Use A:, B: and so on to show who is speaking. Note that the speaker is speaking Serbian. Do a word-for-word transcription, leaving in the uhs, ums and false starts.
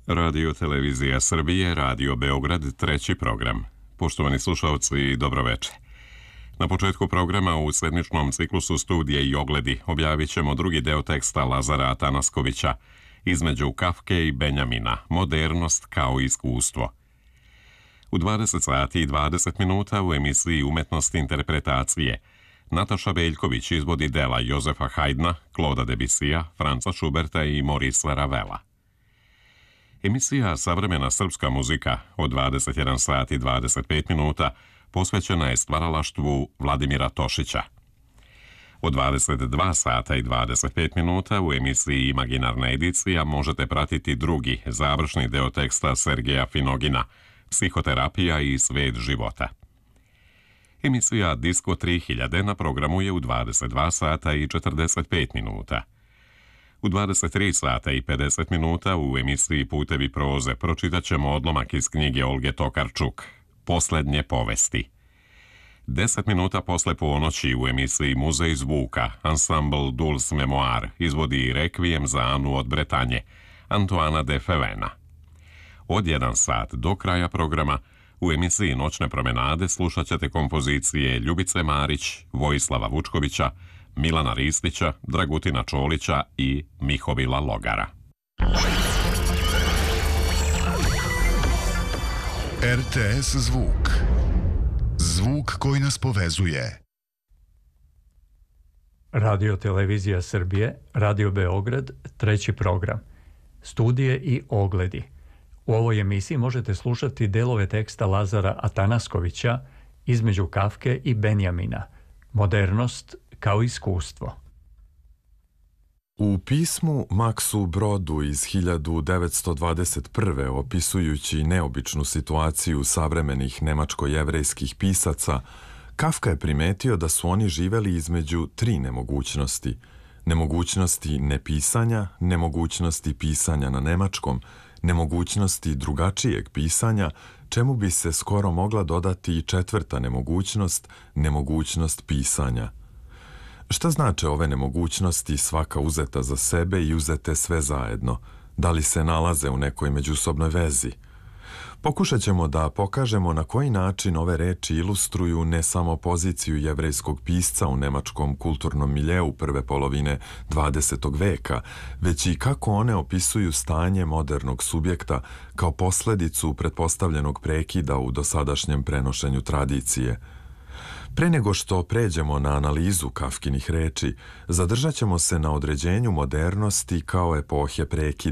A: Radio Televizija Srbije, Radio Beograd, treći program. Poštovani slušalci, dobroveče. Na početku programa u sedmičnom ciklusu Studije i ogledi objavit ćemo drugi deo teksta Lazara Atanaskovića Između Kafke i Benjamina, modernost kao iskustvo. U dvadeset sati i dvadeset minuta u emisiji Umetnost interpretacije Nataša Veljković izvodi dela Jozefa Hajdna, Claude'a Debussija, Franca Schuberta i Maurice Ravela. Emisija Savremena srpska muzika od dvadeset jedan sat i dvadeset pet minuta posvećena je stvaralaštvu Vladimira Tošića. Od dvadeset dva sata i dvadeset pet minuta u emisiji Imaginarna edicija možete pratiti drugi, završni deo teksta Sergeja Finogina, Psihoterapija i svet života. Emisija Disko tri hiljade na programu je u dvadeset dva sata i četrdeset pet minuta. U dvadeset tri sata i pedeset minuta u emisiji Putevi proze pročitat ćemo odlomak iz knjige Olge Tokarčuk, Poslednje povesti. deset minuta posle ponoći u emisiji Muzej zvuka, ansambl Dulce Memoir izvodi Rekvijem za Anu od Bretanje, Antoana de Fevena. Od jedan sat do kraja programa u emisiji Noćne promenade slušat ćete kompozicije Ljubice Marić, Vojislava Vučkovića, Milana Ristića, Dragutina Čolića i Mihovila Logara.
B: R T S zvuk. Zvuk koji nas povezuje.
C: Radio Televizija Srbije, Radio Beograd, treći program. Studije i ogledi. U ovoj emisiji možete slušati delove teksta Lazara Atanaskovića Između Kafke i Benjamina, modernost kao iskustvo.
D: U pismu Maksu Brodu iz hiljadu devetsto dvadeset prve opisujući neobičnu situaciju savremenih nemačko-jevrejskih pisaca, Kafka je primetio da su oni živeli između tri nemogućnosti. Nemogućnosti nepisanja, nemogućnosti pisanja na nemačkom, nemogućnosti drugačijeg pisanja, čemu bi se skoro mogla dodati i četvrta nemogućnost, nemogućnost pisanja. Šta znače ove nemogućnosti svaka uzeta za sebe i uzete sve zajedno? Da li se nalaze u nekoj međusobnoj vezi? Pokušat ćemo da pokažemo na koji način ove reči ilustruju ne samo poziciju jevrejskog pisca u nemačkom kulturnom miljeu prve polovine dvadesetog veka, već i kako one opisuju stanje modernog subjekta kao posledicu pretpostavljenog prekida u dosadašnjem prenošenju tradicije. Pre nego što pređemo na analizu Kafkinih reči, zadržat ćemo se na određenju modernosti kao epohe prekida